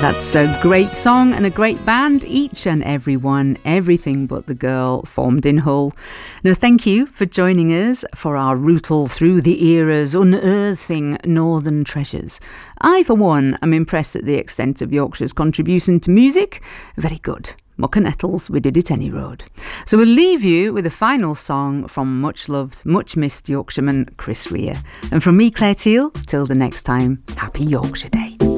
That's a great song and a great band, each and every one, Everything But the Girl, formed in Hull. Now, thank you for joining us for our routal through the eras, unearthing northern treasures. I, for one, am impressed at the extent of Yorkshire's contribution to music. Very good. Muck and Nettles, we did it any road. So we'll leave you with a final song from much loved, much missed Yorkshireman Chris Rea. And from me, Claire Teal, till the next time, happy Yorkshire Day.